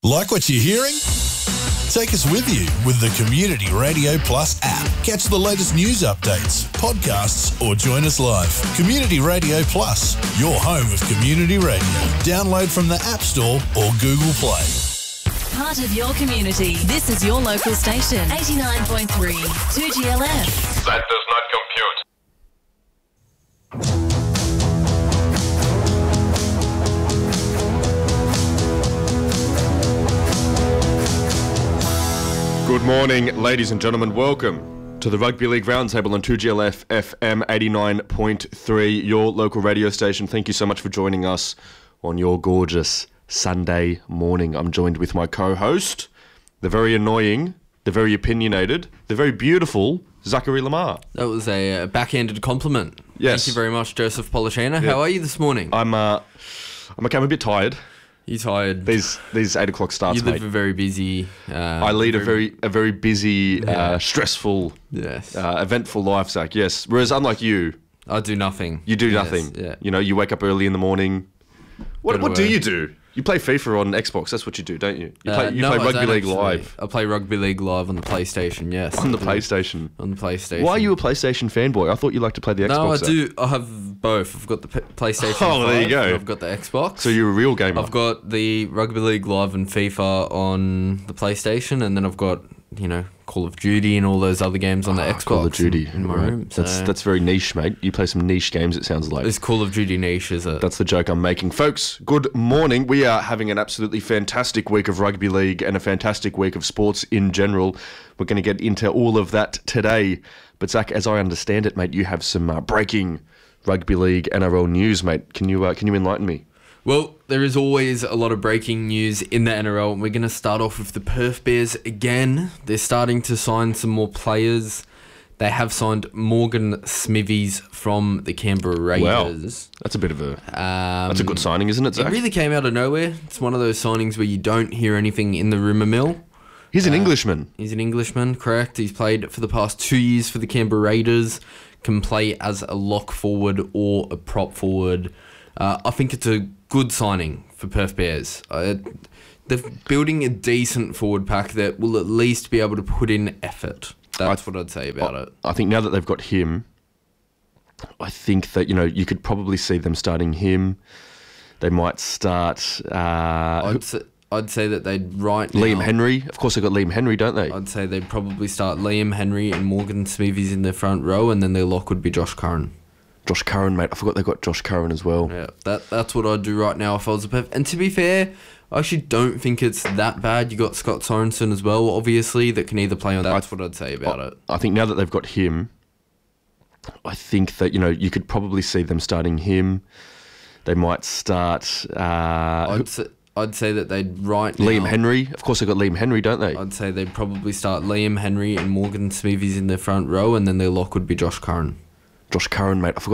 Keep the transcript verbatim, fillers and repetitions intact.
Like what you're hearing? Take us with you with the Community Radio Plus app. Catch the latest news updates, podcasts, or join us live. Community Radio Plus, your home of community radio. Download from the App Store or Google Play. Part of your community. This is your local station. eighty-nine point three, two G L F. That does not compute. Good morning, ladies and gentlemen. Welcome to the Rugby League Roundtable on two G L F F M eighty-nine point three, your local radio station. Thank you so much for joining us on your gorgeous Sunday morning. I'm joined with my co-host, the very annoying, the very opinionated, the very beautiful Zachary Lamar. That was a uh, backhanded compliment. Yes. Thank you very much, Joseph Polishana. Yeah. How are you this morning? I'm, uh, I'm okay. I'm a bit tired. You tired? These these eight o'clock starts, You live mate. a very busy. Uh, I lead a very a very busy, Yeah. uh, stressful, Yes. uh, eventful life, Zach. Yes. Whereas unlike you, I do nothing. you do Yes, nothing. Yeah. You know, you wake up early in the morning. What Go to what do work. you do? You play FIFA on Xbox. That's what you do, don't you? You play, Uh, you no, play I Rugby don't League actually. Live I play Rugby League Live on the PlayStation. Yes. on the I do. PlayStation. On the PlayStation. Why are you a PlayStation fanboy? I thought you liked to play the Xbox. No, I Zach. do. I have both. I've got the P- PlayStation. Oh, there you five, go. and I've got the Xbox. So you're a real gamer. I've got the Rugby League Live and FIFA on the PlayStation, and then I've got, you know, Call of Duty and all those other games on the Ah, Xbox. Call of Duty. in, in my Right. room. That's so that's very niche, mate. You play some niche games. It sounds like. it's Call of Duty niche, is it? That's the joke I'm making. Folks, good morning. We are having an absolutely fantastic week of rugby league and a fantastic week of sports in general. We're going to get into all of that today. But Zach, as I understand it, mate, you have some uh, breaking rugby league N R L news, mate. Can you uh, can you enlighten me? Well, there is always a lot of breaking news in the N R L. We're going to start off with the Perth Bears again. They're starting to sign some more players. They have signed Morgan Smithies from the Canberra Raiders. That's a bit of a Um, that's a good signing, isn't it, Zach? It really came out of nowhere. It's one of those signings where you don't hear anything in the rumour mill. He's an Englishman. He's an Englishman, correct. He's played for the past two years for the Canberra Raiders. Can play as a lock forward or a prop forward. Uh, I think it's a good signing for Perth Bears. Uh, they're building a decent forward pack that will at least be able to put in effort. That's what I'd say about it. I think now that they've got him, I think that, you know, you could probably see them starting him. They might start uh, I'd say, I'd say that they'd right now... Liam Henry. Of course, they've got Liam Henry, don't they? I'd say they'd probably start Liam Henry and Morgan Smithies in their front row, and then their lock would be Josh Curran. Josh Curran, mate. I forgot they've got Josh Curran as well. Yeah, that that's what I'd do right now if I was a Perth. And to be fair, I actually don't think it's that bad. You got Scott Sorensen as well, obviously, that can either play on. That's what I'd say about it. I think now that they've got him, I think that, you know, you could probably see them starting him. They might start uh, I'd say, I'd say that they'd right now... Liam Henry. Of course, they've got Liam Henry, don't they? I'd say they'd probably start Liam Henry and Morgan Smithies in their front row, and then their lock would be Josh Curran. Josh Curran, mate. I forgot